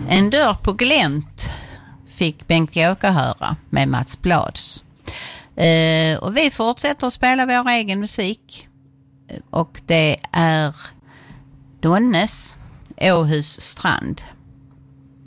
En dörr på glänt fick Bengt Gåka höra med Mats Blads. Och vi fortsätter att spela vår egen musik. Och det är Donnes Åhus strand.